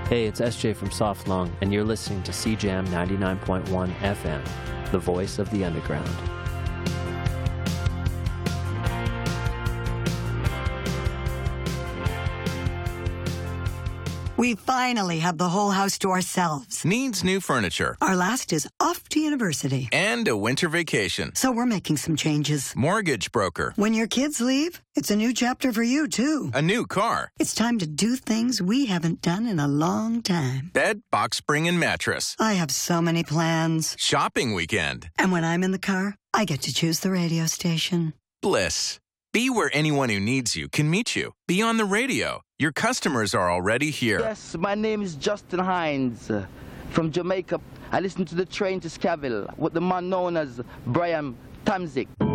Hey, it's SJ from Soft Lung, and you're listening to CJAM 99.1 FM, the voice of the underground. We finally have the whole house to ourselves. Needs new furniture. Our last is off to university. And a winter vacation. So we're making some changes. Mortgage broker. When your kids leave, it's a new chapter for you, too. A new car. It's time to do things we haven't done in a long time. Bed, box spring, and mattress. I have so many plans. Shopping weekend. And when I'm in the car, I get to choose the radio station. Bliss. Be where anyone who needs you can meet you. Be on the radio. Your customers are already here. Yes, my name is Justin Hines from Jamaica. I listen to the train to Scaville with the man known as Brian Tamzik.